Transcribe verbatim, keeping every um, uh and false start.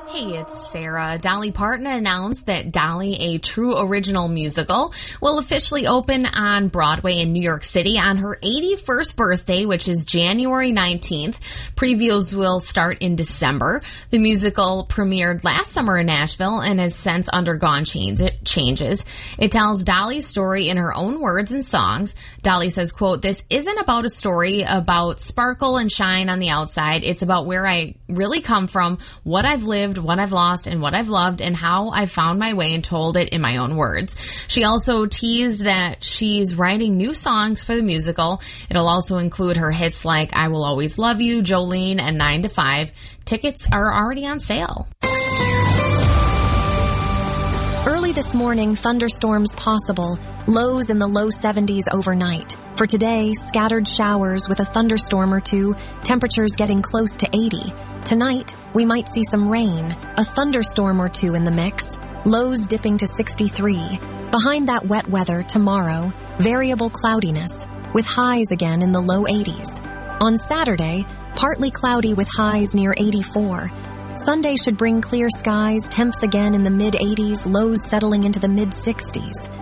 Hey, it's Sarah. Dolly Parton announced that Dolly, a true original musical, will officially open on Broadway in New York City on her eighty-first birthday, which is January nineteenth. Previews will start in December. The musical premiered last summer in Nashville and has since undergone change, changes. It tells Dolly's story in her own words and songs. Dolly says, quote, "This isn't about a story about sparkle and shine on the outside. It's about where I really come from, what I've lived, what I've lost, and what I've loved, and how I found my way and told it in my own words." She also teased that she's writing new songs for the musical. It'll also include her hits like I Will Always Love You, Jolene, and nine to five. Tickets are already on sale. Early this morning, thunderstorms possible. Lows in the low seventies overnight. For today, scattered showers with a thunderstorm or two, temperatures getting close to eighty. Tonight, we might see some rain, a thunderstorm or two in the mix, lows dipping to sixty-three. Behind that wet weather, tomorrow, variable cloudiness, with highs again in the low eighties. On Saturday, partly cloudy with highs near eighty-four. Sunday should bring clear skies, temps again in the mid-eighties, lows settling into the mid-sixties.